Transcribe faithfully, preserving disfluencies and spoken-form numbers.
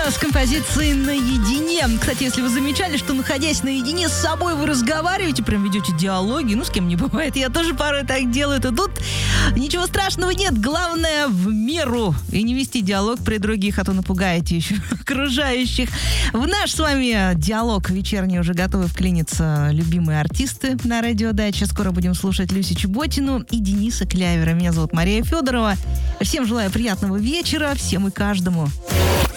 с композицией «Наедине». Кстати, если вы замечали, что, находясь наедине с собой, вы разговариваете, прям ведете диалоги, ну, с кем не бывает, я тоже порой так делаю, то тут ничего страшного нет, главное в меру и не вести диалог при других, а то напугаете еще окружающих. В наш с вами диалог вечерний уже готовы вклиниться любимые артисты на радиодаче. Скоро будем слушать Люсю Чеботину и Дениса Клявера. Меня зовут Мария Федорова. Всем желаю приятного вечера, всем и каждому.